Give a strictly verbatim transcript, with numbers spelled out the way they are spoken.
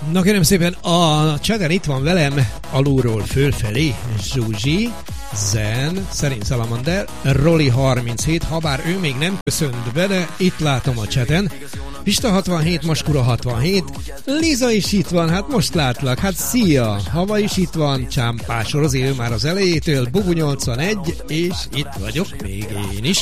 Na kérem szépen, a chaten itt van velem alulról fölfelé Zsuzsi, Zen, Szerint Salamander, Roli harminchét, habár ő még nem köszönt be, de itt látom a chaten. Pista hatvanhét, Maskura hatvanhét, Liza is itt van, hát most látlak, hát szia! Hava is itt van, Csámpás Rozi, ő már az elejétől, Bubu nyolcvanegy, és itt vagyok még én is.